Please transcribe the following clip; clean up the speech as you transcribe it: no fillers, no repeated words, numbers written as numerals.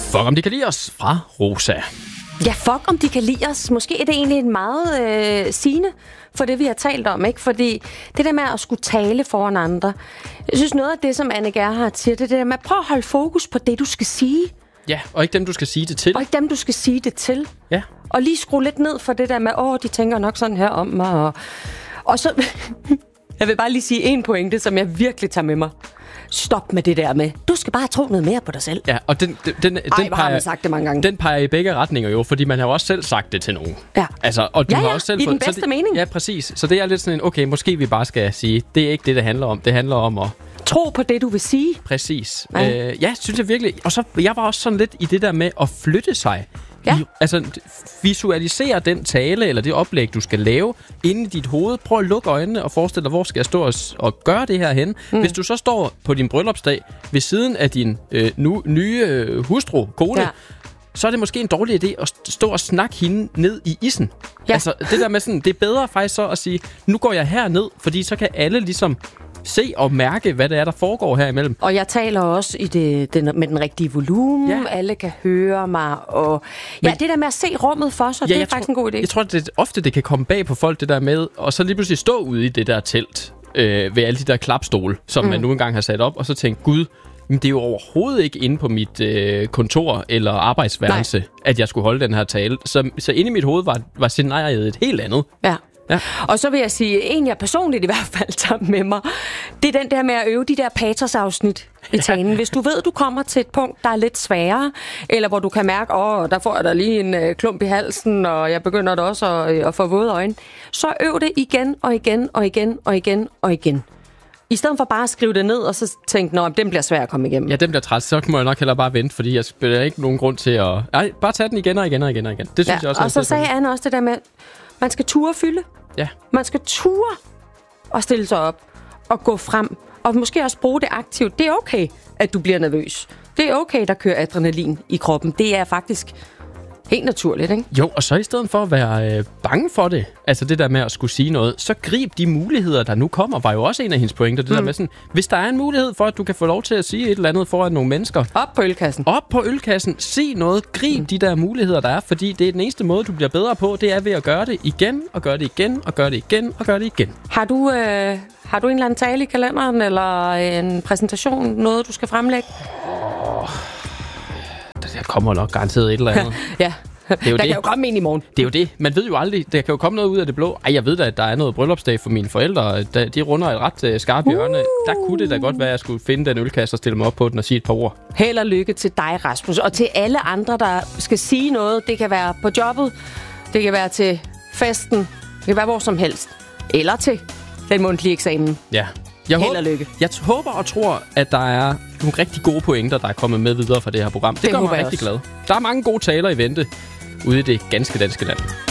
Fuck om de kan lide os fra Rosa. Ja, fuck om de kan lide os. Måske er det egentlig en meget sigende for det, vi har talt om, ikke? Fordi det der med at skulle tale foran andre. Jeg synes, noget af det, som Anne Gerhardt siger, det er det der med, prøv at holde fokus på det, du skal sige. Ja, og ikke dem, du skal sige det til. Og ikke dem, du skal sige det til. Ja. Og lige skrue lidt ned for det der med, de tænker nok sådan her om mig. Og så... Jeg vil bare lige sige en pointe, som jeg virkelig tager med mig. Stop med det der med, du skal bare tro noget mere på dig selv. Ja, og den har man sagt det mange gange. Den peger i begge retninger jo, fordi man har jo også selv sagt det til nogen. Ja. Altså, og du har også selv i den bedste mening. Ja, præcis. Så det er lidt sådan en, okay, måske vi bare skal sige, det er ikke det handler om. Det handler om at... tro på det, du vil sige. Præcis. Ja, synes jeg virkelig. Og så, jeg var også sådan lidt i det der med at flytte sig. Ja. Altså, visualisere den tale eller det oplæg, du skal lave inde i dit hoved. Prøv at lukke øjnene og forestille dig, hvor skal jeg stå og gøre det her hen. Hvis du så står på din bryllupsdag ved siden af din nye hustru, kone, så er det måske en dårlig idé at stå og snakke hende ned i isen. Ja. Altså, det der med sådan, det er bedre faktisk så at sige, nu går jeg herned, fordi så kan alle ligesom se og mærke, hvad det er, der foregår her imellem. Og jeg taler også med den rigtige volumen. Ja. Alle kan høre mig. Og det der med at se rummet for sig, det er faktisk en god idé. Jeg tror, det ofte det kan komme bag på folk, det der med, og så lige pludselig stå ude i det der telt ved alle de der klapstole, som man nu engang har sat op, og så tænke, gud, men det er jo overhovedet ikke inde på mit kontor eller arbejdsværelse, at jeg skulle holde den her tale. Så inde i mit hoved var scenariet et helt andet. Ja. Ja. Og så vil jeg sige, en jeg personligt i hvert fald tager med mig, det er den der med at øve de der patosafsnit i talen. Hvis du ved, du kommer til et punkt, der er lidt sværere, eller hvor du kan mærke, der får jeg da lige en klump i halsen, og jeg begynder da også at få våde øjne, så øv det igen og igen og igen og igen og igen. I stedet for bare at skrive det ned, og så tænke, den bliver svær at komme igennem. Ja, den bliver træt. Så må jeg nok hellere bare vente, fordi jeg spiller ikke nogen grund til at... Nej, bare tage den igen og igen og igen og igen. Det synes jeg også. Og så sagde Anne også det der med, man skal ture fylde. Ja. Man skal ture og stille sig op og gå frem. Og måske også bruge det aktivt. Det er okay, at du bliver nervøs. Det er okay, der kører adrenalin i kroppen. Det er faktisk helt naturligt, ikke? Jo, og så i stedet for at være bange for det, altså det der med at skulle sige noget, så grib de muligheder, der nu kommer, var jo også en af hendes pointer. Det der med sådan, hvis der er en mulighed for, at du kan få lov til at sige et eller andet foran nogle mennesker. Op på ølkassen. Sig noget. Grib de der muligheder, der er, fordi det er den eneste måde, du bliver bedre på, det er ved at gøre det igen, og gøre det igen, og gøre det igen, og gøre det igen. Har du en eller anden tale i kalenderen, eller en præsentation, noget du skal fremlægge? Der kommer nok garanteret et eller andet. Ja, der kan jo komme en i morgen. Det er jo det. Man ved jo aldrig. Der kan jo komme noget ud af det blå. Jeg ved da, at der er noget bryllupsdag for mine forældre. De runder et ret skarpt hjørne. Der kunne det da godt være, at jeg skulle finde den ølkasse og stille mig op på den og sige et par ord. Held og lykke til dig, Rasmus. Og til alle andre, der skal sige noget. Det kan være på jobbet. Det kan være til festen. Det kan være hvor som helst. Eller til den mundtlige eksamen. Ja. Held og lykke. Jeg håber og tror, at der er nogle rigtig gode pointer, der er kommet med videre fra det her program. Det gør mig rigtig glad. Der er mange gode taler i vente ude i det ganske danske land.